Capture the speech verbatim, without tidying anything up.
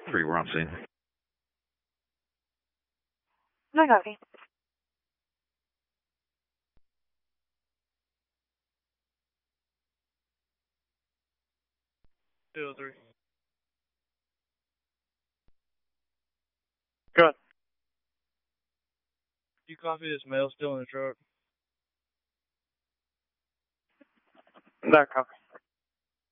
Three, we're on scene. No copy. Two oh three. Good. You copy this mail still in the truck? No copy.